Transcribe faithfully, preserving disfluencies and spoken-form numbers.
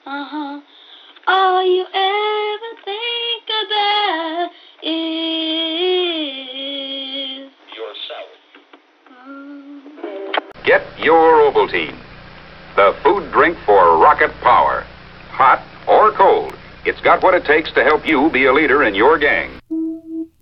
Uh-huh. All you ever think about is yourself. Mm. Get your Ovaltine, the food drink for rocket power. Hot or cold, it's got what it takes to help you be a leader in your gang.